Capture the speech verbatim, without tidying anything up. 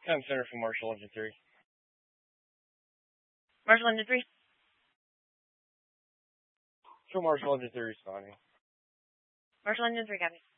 Command Center for Marshall Engine three. Marshall Engine three. Show Marshall Engine three responding. Marshall Engine three, copy.